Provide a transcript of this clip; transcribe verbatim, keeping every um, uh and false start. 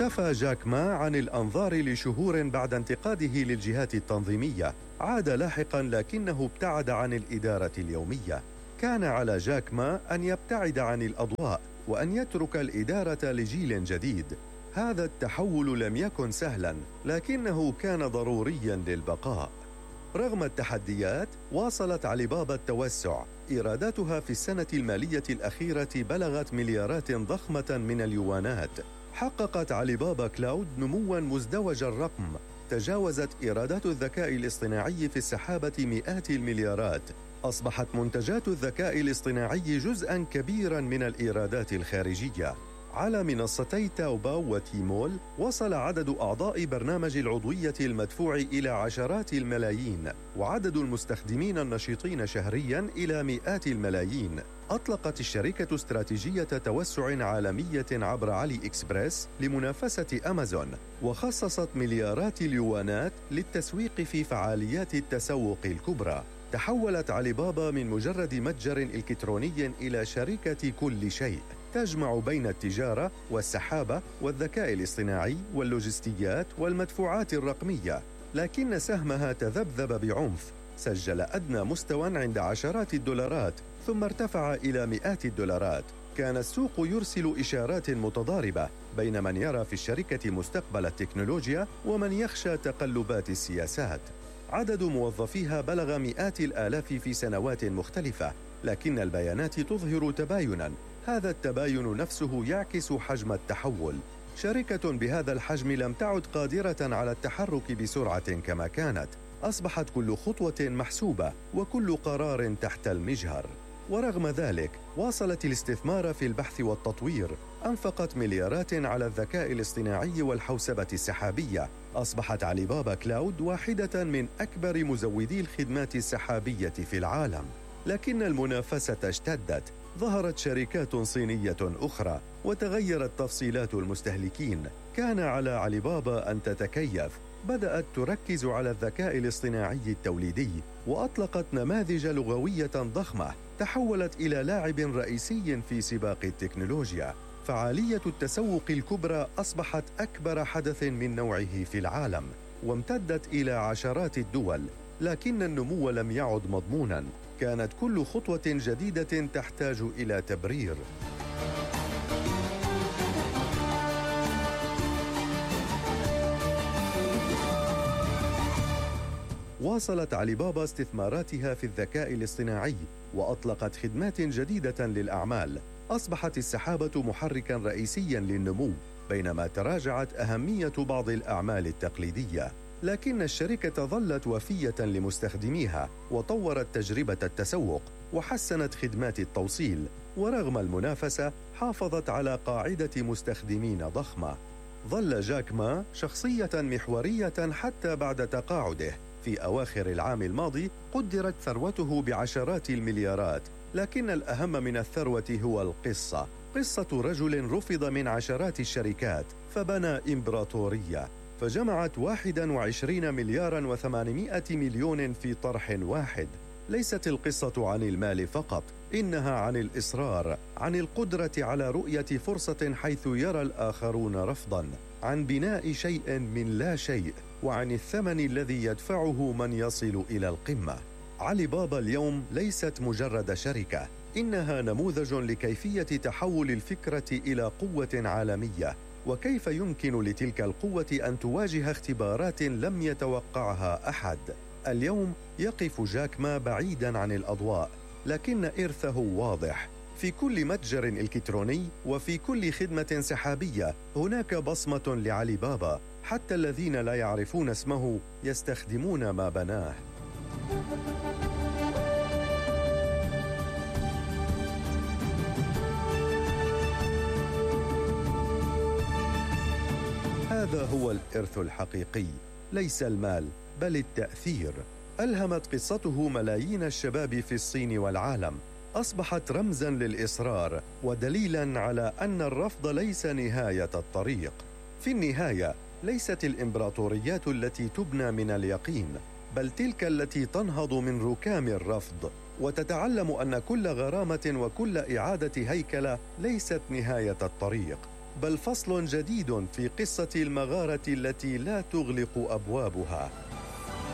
اختفى جاك ما عن الأنظار لشهور بعد انتقاده للجهات التنظيمية. عاد لاحقاً لكنه ابتعد عن الإدارة اليومية. كان على جاك ما أن يبتعد عن الأضواء وأن يترك الإدارة لجيل جديد. هذا التحول لم يكن سهلاً، لكنه كان ضرورياً للبقاء. رغم التحديات، واصلت علي بابا التوسع. إيراداتها في السنة المالية الأخيرة بلغت مليارات ضخمة من اليوانات. حققت علي بابا كلاود نمواً مزدوج الرقم، تجاوزت إيرادات الذكاء الاصطناعي في السحابة مئات المليارات. أصبحت منتجات الذكاء الاصطناعي جزءاً كبيراً من الإيرادات الخارجية. على منصتي تاوباو وتيمول وصل عدد أعضاء برنامج العضوية المدفوع إلى عشرات الملايين، وعدد المستخدمين النشيطين شهرياً إلى مئات الملايين. أطلقت الشركة استراتيجية توسع عالمية عبر علي إكسبريس لمنافسة أمازون، وخصصت مليارات اليوانات للتسويق في فعاليات التسوق الكبرى. تحولت علي بابا من مجرد متجر إلكتروني إلى شركة كل شيء، تجمع بين التجارة والسحابة والذكاء الاصطناعي واللوجستيات والمدفوعات الرقمية. لكن سهمها تذبذب بعنف، سجل أدنى مستوى عند عشرات الدولارات ثم ارتفع إلى مئات الدولارات. كان السوق يرسل إشارات متضاربة بين من يرى في الشركة مستقبل التكنولوجيا ومن يخشى تقلبات السياسات. عدد موظفيها بلغ مئات الآلاف في سنوات مختلفة، لكن البيانات تظهر تبايناً. هذا التباين نفسه يعكس حجم التحول. شركة بهذا الحجم لم تعد قادرة على التحرك بسرعة كما كانت. أصبحت كل خطوة محسوبة وكل قرار تحت المجهر. ورغم ذلك واصلت الاستثمار في البحث والتطوير. أنفقت مليارات على الذكاء الاصطناعي والحوسبة السحابية. أصبحت علي بابا كلاود واحدة من أكبر مزودي الخدمات السحابية في العالم. لكن المنافسة اشتدت. ظهرت شركات صينية أخرى وتغيرت تفصيلات المستهلكين. كان على علي بابا أن تتكيف. بدأت تركز على الذكاء الاصطناعي التوليدي، وأطلقت نماذج لغوية ضخمة. تحولت إلى لاعب رئيسي في سباق التكنولوجيا. فعالية التسوق الكبرى أصبحت أكبر حدث من نوعه في العالم، وامتدت إلى عشرات الدول. لكن النمو لم يعد مضموناً. كانت كل خطوة جديدة تحتاج إلى تبرير. واصلت علي بابا استثماراتها في الذكاء الاصطناعي، وأطلقت خدمات جديدة للأعمال. أصبحت السحابة محركاً رئيسياً للنمو، بينما تراجعت أهمية بعض الأعمال التقليدية. لكن الشركة ظلت وفية لمستخدميها، وطورت تجربة التسوق، وحسنت خدمات التوصيل. ورغم المنافسة حافظت على قاعدة مستخدمين ضخمة. ظل جاك ما شخصية محورية حتى بعد تقاعده. في أواخر العام الماضي قدرت ثروته بعشرات المليارات. لكن الأهم من الثروة هو القصة. قصة رجل رفض من عشرات الشركات فبنى إمبراطورية، فجمعت واحد وعشرين ملياراً وثمانمائة مليون في طرح واحد. ليست القصة عن المال فقط، إنها عن الإصرار، عن القدرة على رؤية فرصة حيث يرى الآخرون رفضاً، عن بناء شيء من لا شيء، وعن الثمن الذي يدفعه من يصل إلى القمة. علي بابا اليوم ليست مجرد شركة، إنها نموذج لكيفية تحول الفكرة إلى قوة عالمية، وكيف يمكن لتلك القوة أن تواجه اختبارات لم يتوقعها أحد. اليوم يقف جاك ما بعيداً عن الأضواء، لكن إرثه واضح. في كل متجر إلكتروني وفي كل خدمة سحابية هناك بصمة لعلي بابا. حتى الذين لا يعرفون اسمه يستخدمون ما بناه. هذا هو الإرث الحقيقي، ليس المال بل التأثير. ألهمت قصته ملايين الشباب في الصين والعالم. أصبحت رمزاً للإصرار ودليلاً على أن الرفض ليس نهاية الطريق. في النهاية ليست الإمبراطوريات التي تبنى من اليقين، بل تلك التي تنهض من ركام الرفض، وتتعلم أن كل غرامة وكل إعادة هيكلة ليست نهاية الطريق، بل فصل جديد في قصة المغارة التي لا تغلق أبوابها.